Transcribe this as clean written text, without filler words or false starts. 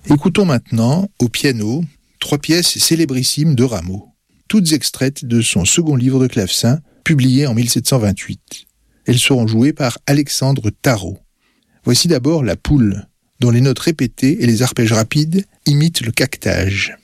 Écoutons maintenant, au piano, 3 pièces célébrissimes de Rameau, toutes extraites de son second livre de clavecin, publié en 1728. Elles seront jouées par Alexandre Tarot. Voici d'abord La Poule, dont les notes répétées et les arpèges rapides imitent le caquetage.